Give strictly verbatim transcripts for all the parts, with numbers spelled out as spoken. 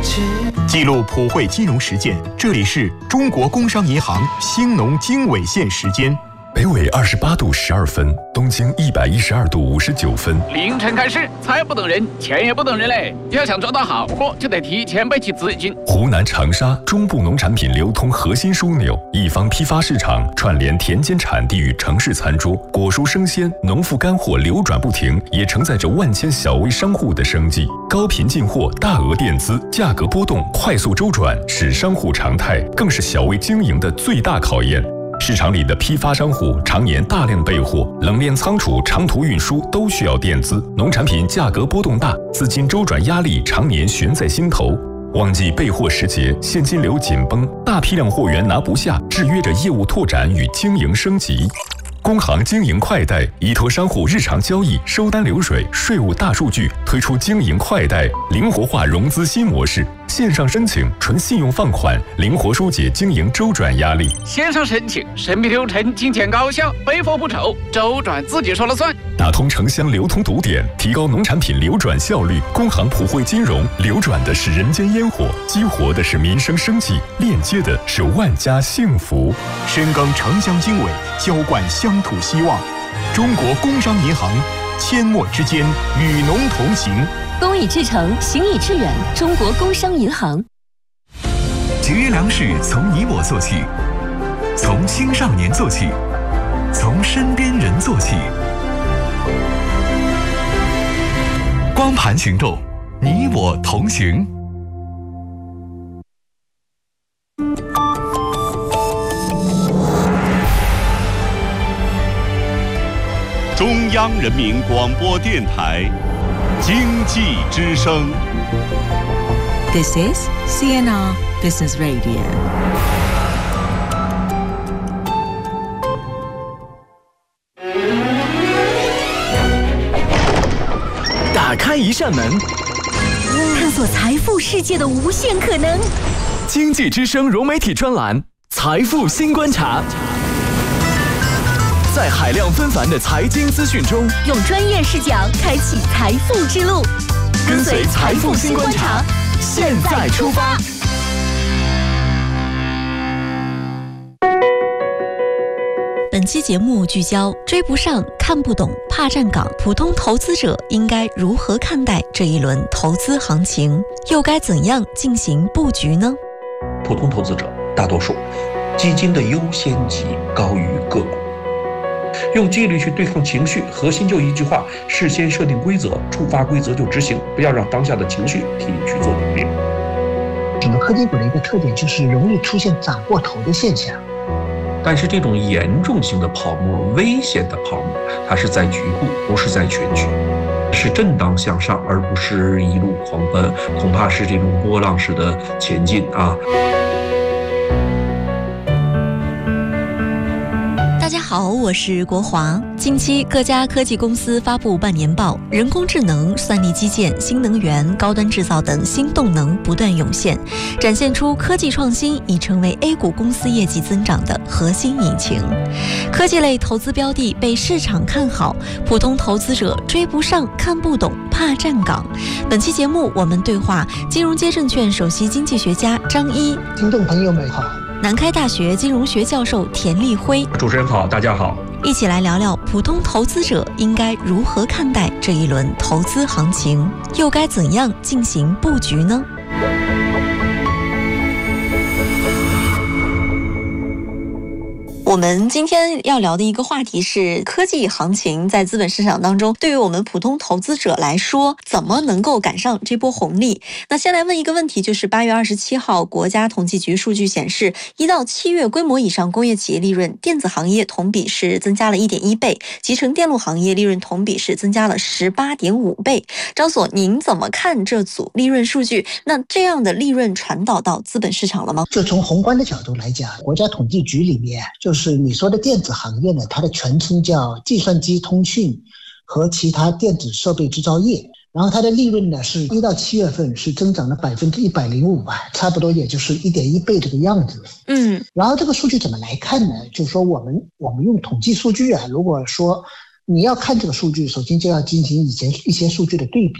记录普惠金融实践，这里是中国工商银行兴农经纬线时间。 北纬二十八度十二分，东经一百一十二度五十九分。 凌晨开始，财不等人，钱也不等人嘞。要想赚到好货，就得提前备齐资金。 湖南长沙中部农产品流通核心枢纽，一方批发市场串联田间产地与城市餐桌，果蔬生鲜、农副干货流转不停，也承载着万千小微商户的生计。高频进货、大额垫资、价格波动、快速周转，是商户常态，更是小微经营的最大考验。市场里的批发商户常年大量备货，冷链仓储、长途运输都需要垫资，农产品价格波动大，资金周转压力常年悬在心头。旺季备货时节，现金流紧绷，大批量货源拿不下，制约着业务拓展与经营升级。工行经营快贷依托商户日常交易、收单流水、税务大数据，推出经营快贷灵活化融资新模式，线上申请，纯信用放款，灵活疏解经营周转压力。 线上申请，审批流程精简高效，备货不愁，周转自己说了算。 打通城乡流通堵点，提高农产品流转效率。工行普惠金融，流转的是人间烟火，激活的是民生生计，链接的是万家幸福。 深耕城乡经纬，浇灌乡土希望。中国工商银行，阡陌之间，与农同行。 工以至诚，行以致远。中国工商银行。 节约粮食从你我做起，从青少年做起，从身边人做起。光盘行动，你我同行。 中央人民广播电台经济之声。 This is C N R Business Radio。 打开一扇门， 探索财富世界的无限可能。 经济之声融媒体专栏《财富新观察》。在海量纷繁的财经资讯中， 用专业视角开启财富之路， 跟随财富新观察，现在出发。 本期节目聚焦追不上、看不懂、怕站岗，普通投资者应该如何看待这一轮投资行情，又该怎样进行布局呢？ 普通投资者大多数基金的优先级高于个股。用纪律去对抗情绪，核心就一句话：事先设定规则，触发规则就执行，不要让当下的情绪替你去做决定。 整个科技股的一个特点就是容易出现涨过头的现象， 但是这种严重性的泡沫、危险的泡沫，它是在局部，不是在全局，是震荡向上，而不是一路狂奔，恐怕是这种波浪式的前进啊。 大家好，我是国华。近期各家科技公司发布半年报，人工智能、算力基建、新能源、高端制造等新动能不断涌现，展现出科技创新已成为 A 股公司业绩增长的核心引擎。科技类投资标的被市场看好，普通投资者追不上、看不懂、怕站岗。本期节目我们对话金融街证券首席经济学家张一。 听众朋友们好。 南开大学金融学教授田立辉。 主持人好，大家好。 一起来聊聊普通投资者应该如何看待这一轮投资行情，又该怎样进行布局呢？我们今天要聊的一个话题是科技行情在资本市场当中，对于我们普通投资者来说，怎么能够赶上这波红利？那先来问一个问题，就是八月二十七号，国家统计局数据显示，一到七月规模以上工业企业利润，电子行业同比是增加了 一点一倍，集成电路行业利润同比是增加了 十八点五倍。张所，您怎么看这组利润数据？那这样的利润传导到资本市场了吗？ 就从宏观的角度来讲，国家统计局里面就是你说的电子行业呢，它的全称叫计算机通讯和其他电子设备制造业，然后它的利润呢是一到七月份是增长了百分之一百零五吧，差不多也就是一点一倍这个样子。 嗯， 然后这个数据怎么来看呢？就是说我们我们用统计数据啊，如果说你要看这个数据，首先就要进行以前一些数据的对比。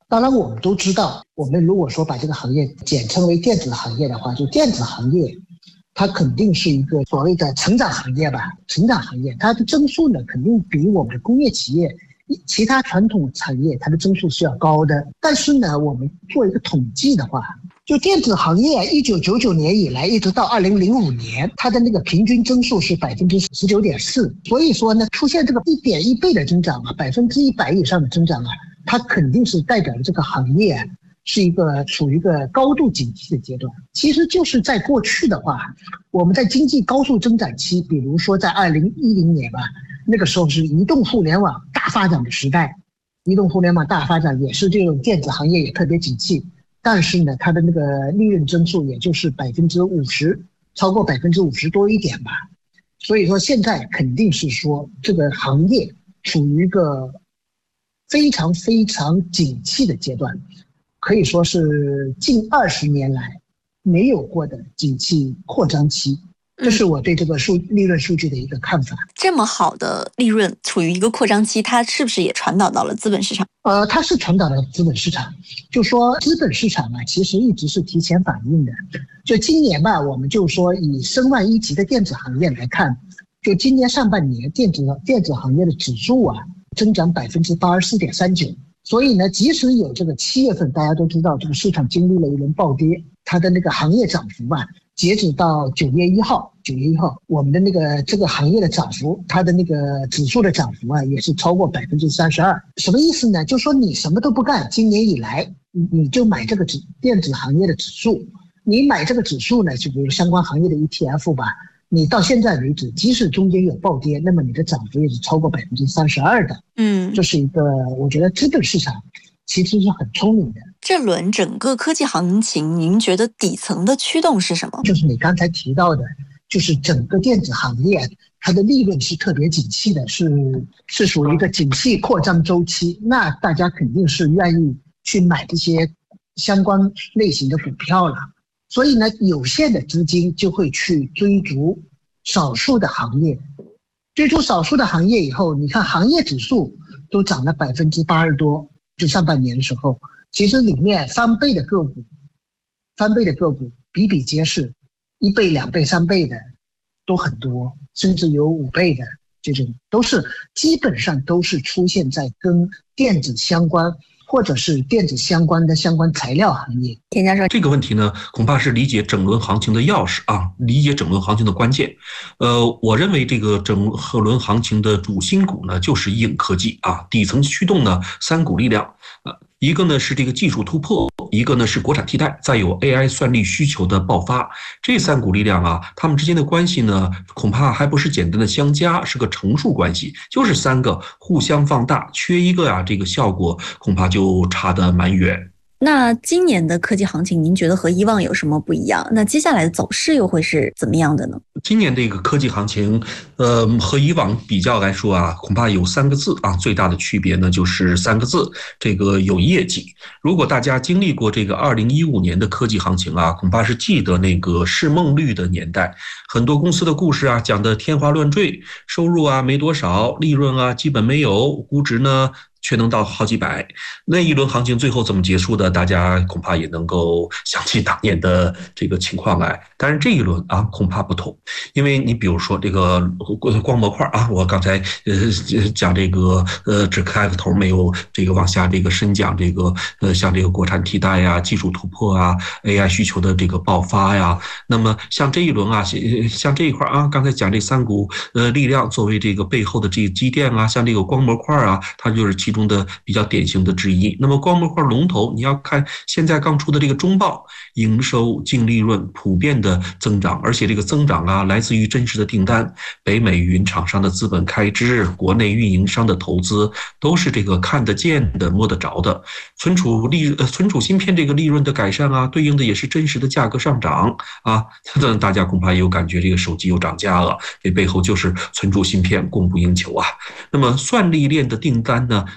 当然我们都知道，我们如果说把这个行业简称为电子行业的话，就电子行业它肯定是一个所谓的成长行业吧，成长行业它的增速呢肯定比我们的工业企业其他传统产业它的增速是要高的。但是呢，我们做一个统计的话，就电子行业一九九九年以来一直到二零零五年，它的那个平均增速是百分之十九点四，所以说呢，出现这个一点一倍的增长啊，百分之一百以上的增长啊，它肯定是代表了这个行业啊是一个处于一个高度景气的阶段。其实就是在过去的话，我们在经济高速增长期，比如说在二零一零年吧，那个时候是移动互联网大发展的时代，移动互联网大发展也是这种电子行业也特别景气，但是呢，它的那个利润增速也就是百分之五十，超过百分之五十多一点吧。所以说现在肯定是说这个行业处于一个非常非常景气的阶段，可以说是近二十年来没有过的景气扩张期。这是我对这个数利润数据的一个看法。 这么好的利润处于一个扩张期，它是不是也传导到了资本市场？ 呃，它是传导到资本市场。就说资本市场啊，其实一直是提前反应的。就今年吧，我们就说以申万一级的电子行业来看，就今年上半年电子电子行业的指数啊，增长百分之八十四点三九。所以呢，即使有这个七月份，大家都知道这个市场经历了一轮暴跌，它的那个行业涨幅吧，截止到九月一号，九月一号，我们的那个这个行业的涨幅，它的那个指数的涨幅啊，也是超过百分之三十二。什么意思呢？就说你什么都不干，今年以来，你就买这个指电子行业的指数，你买这个指数呢，就比如相关行业的 E T F 吧，你到现在为止，即使中间有暴跌，那么你的涨幅也是超过百分之三十二的。 嗯， 这是一个，我觉得资本市场其实是很聪明的。 这轮整个科技行情，您觉得底层的驱动是什么？ 就是你刚才提到的，就是整个电子行业它的利润是特别景气的，是是属于一个景气扩张周期，那大家肯定是愿意去买这些相关类型的股票了。所以呢，有限的资金就会去追逐少数的行业，追逐少数的行业以后，你看行业指数都涨了百分之八十多，就上半年的时候，其实里面翻倍的个股，翻倍的个股比比皆是，一倍、两倍、三倍的都很多，甚至有五倍的这种，都是基本上都是出现在跟电子相关或者是电子相关的相关材料行业。 田教授， 这个问题呢，恐怕是理解整轮行情的钥匙啊，理解整轮行情的关键。呃，我认为这个整轮行情的主心骨呢，就是硬科技啊，底层驱动呢三股力量，呃，一个呢是这个技术突破，一个呢是国产替代，再有 A I 算力需求的爆发。这三股力量啊，它们之间的关系呢，恐怕还不是简单的相加，是个乘数关系，就是三个互相放大，缺一个啊，这个效果恐怕就差得蛮远。 那今年的科技行情，您觉得和以往有什么不一样？那接下来的走势又会是怎么样的呢？ 今年这个科技行情，呃，和以往比较来说啊，恐怕有三个字啊，最大的区别呢就是三个字，这个有业绩。如果大家经历过这个二零一五年的科技行情啊，恐怕是记得那个市梦率的年代，很多公司的故事啊讲得天花乱坠，收入啊没多少，利润啊基本没有，估值呢却能到好几百。那一轮行情最后怎么结束的，大家恐怕也能够想起当年的这个情况来。但是这一轮啊，恐怕不同，因为你比如说这个光模块啊，我刚才呃讲这个呃只开个头，没有这个往下这个深讲这个呃像这个国产替代呀、技术突破啊、A I 需求的这个爆发呀。那么像这一轮啊，像这一块啊，刚才讲这三股呃力量作为这个背后的这个积淀啊，像这个光模块啊，它就是其中的比较典型的之一。那么光模块龙头，你要看现在刚出的这个中报，营收、净利润普遍的增长，而且这个增长啊，来自于真实的订单，北美云厂商的资本开支，国内运营商的投资，都是这个看得见的、摸得着的。存储利呃存储芯片这个利润的改善啊，对应的也是真实的价格上涨啊。大家恐怕也有感觉，这个手机又涨价了，这背后就是存储芯片供不应求啊。那么算力链的订单呢，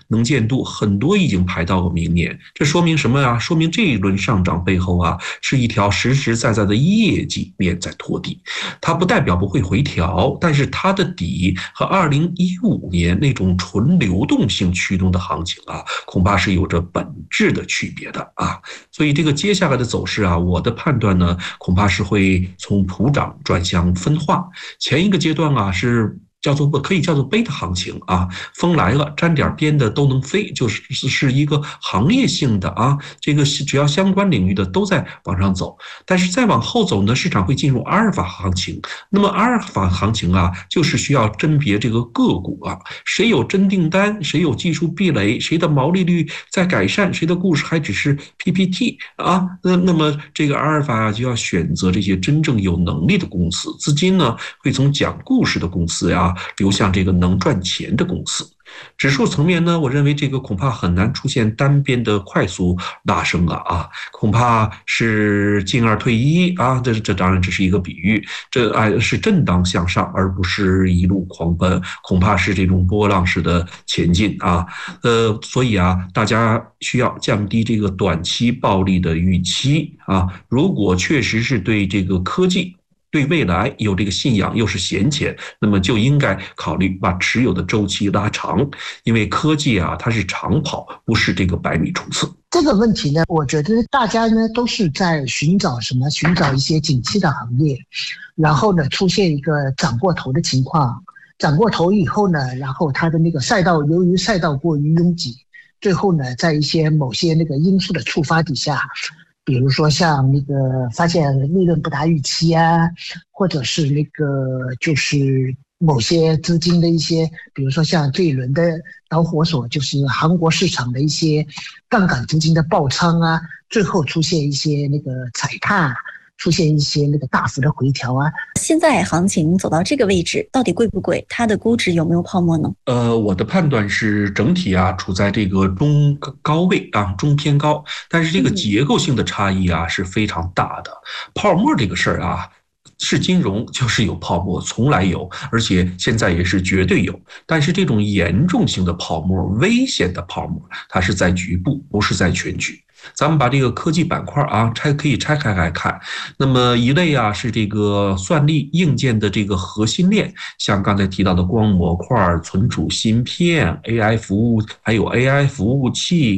能见度很多已经排到明年。这说明什么啊？说明这一轮上涨背后啊，是一条实实在在的业绩面在拖底。它不代表不会回调，但是它的底和二零一五年那种纯流动性驱动的行情啊，恐怕是有着本质的区别的啊。所以这个接下来的走势啊，我的判断呢，恐怕是会从普涨转向分化。前一个阶段啊，是叫做可以叫做贝塔行情啊，风来了沾点边的都能飞，就是是一个行业性的啊，这个只要相关领域的都在往上走。但是再往后走呢，市场会进入阿尔法行情。那么阿尔法行情啊，就是需要甄别这个个股啊，谁有真订单，谁有技术壁垒，谁的毛利率在改善，谁的故事还只是 P P T 啊，那那么这个阿尔法就要选择这些真正有能力的公司，资金呢会从讲故事的公司呀流向这个能赚钱的公司。指数层面呢，我认为这个恐怕很难出现单边的快速拉升了啊，恐怕是进二退一啊，这这当然只是一个比喻，这哎是震荡向上，而不是一路狂奔，恐怕是这种波浪式的前进啊。呃，所以啊，大家需要降低这个短期暴利的预期啊。如果确实是对这个科技对未来有这个信仰又是闲钱，那么就应该考虑把持有的周期拉长，因为科技啊它是长跑，不是这个百米冲刺。 这个问题呢，我觉得大家呢都是在寻找什么？寻找一些景气的行业，然后呢出现一个涨过头的情况，涨过头以后呢，然后它的那个赛道由于赛道过于拥挤，最后呢在一些某些那个因素的触发底下。比如说像那个发现利润不达预期啊，或者是那个就是某些资金的一些，比如说像这一轮的导火索就是韩国市场的一些杠杆资金的爆仓啊，最后出现一些那个踩踏，出现一些那个大幅的回调啊。 现在行情走到这个位置，到底贵不贵？它的估值有没有泡沫呢？ 呃，我的判断是整体啊处在这个中高位啊，中偏高，但是这个结构性的差异啊是非常大的。泡沫这个事儿啊，是金融就是有泡沫，从来有，而且现在也是绝对有。但是这种严重性的泡沫、危险的泡沫，它是在局部，不是在全局。咱们把这个科技板块啊拆可以拆开来看，那么一类啊是这个算力硬件的这个核心链，像刚才提到的光模块、存储芯片、A I 服务，还有 A I 服务器。